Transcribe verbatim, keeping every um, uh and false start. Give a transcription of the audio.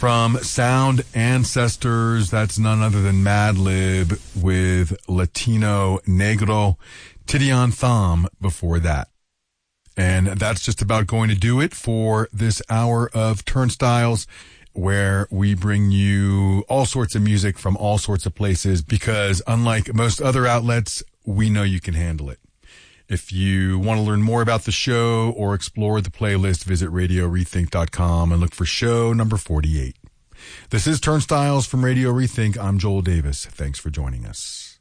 From Sound Ancestors, that's none other than Madlib with Latino Negro, Tidion Thom before that. And that's just about going to do it for this hour of Turnstiles, where we bring you all sorts of music from all sorts of places, because unlike most other outlets, we know you can handle it. If you want to learn more about the show or explore the playlist, visit radio rethink dot com and look for show number forty-eight. This is Turnstiles from Radio Rethink. I'm Joel Davis. Thanks for joining us.